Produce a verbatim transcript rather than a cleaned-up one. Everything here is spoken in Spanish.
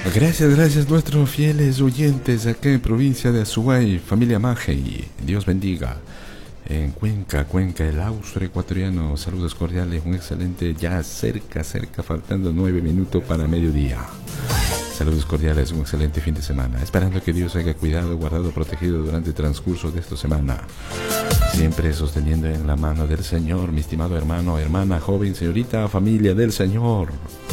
Gracias, gracias nuestros fieles oyentes acá en provincia de Azuay, familia Magei, Dios bendiga. En Cuenca, Cuenca, el austro ecuatoriano, saludos cordiales, un excelente, ya cerca, cerca, faltando nueve minutos para mediodía. Saludos cordiales, un excelente fin de semana, esperando que Dios haya cuidado, guardado, protegido durante el transcurso de esta semana. Siempre sosteniendo en la mano del Señor, mi estimado hermano, hermana, joven, señorita, familia del Señor.